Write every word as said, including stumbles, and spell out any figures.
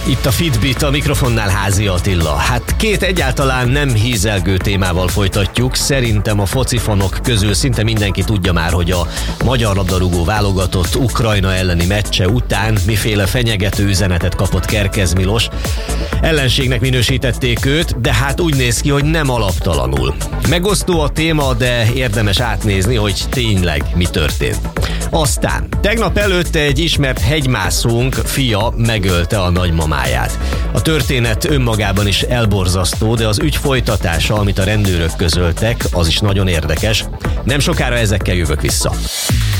Itt a Fitbit, a mikrofonnál Házi Attila. Hát két egyáltalán nem hízelgő témával folytatjuk. Szerintem a focifanok közül szinte mindenki tudja már, hogy a magyar labdarúgó válogatott Ukrajna elleni meccse után miféle fenyegető üzenetet kapott Kerkez Milos. Ellenségnek minősítették őt, de hát úgy néz ki, hogy nem alaptalanul. Megosztó a téma, de érdemes átnézni, hogy tényleg mi történt. Aztán tegnap előtt egy ismert hegymászónk fia megölte a nagymamáját. A történet önmagában is elborzasztó, de az ügy folytatása, amit a rendőrök közöltek, az is nagyon érdekes. Nem sokára ezekkel jövök vissza.